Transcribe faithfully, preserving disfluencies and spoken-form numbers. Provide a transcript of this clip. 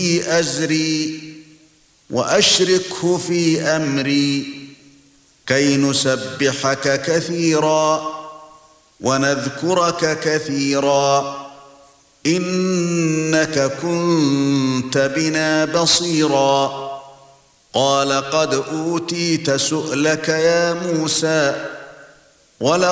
به أزري وأشركه في أمري كي نسبحك كثيرا ونذكرك كثيرا إنك كنت بنا بصيرا قال قد أوتيت سؤلك يا موسى